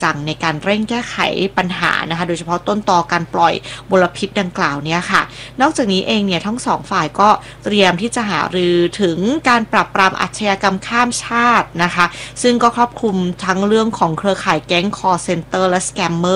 จังในการเร่งแก้ไขปัญหานะคะโดยเฉพาะต้นตอการปล่อยมลพิษดังกล่าวเนี่ยค่ะนอกจากนี้เองเนี่ยทั้งสองฝ่ายก็เตรียมที่จะหารือถึงการปราบปรามอาชญากรรมข้ามชาตินะคะซึ่งก็ครอบคลุมทั้งเรื่องของเครือข่ายแก๊งคอร์เซ็นเตอร์และสแกมเมอร์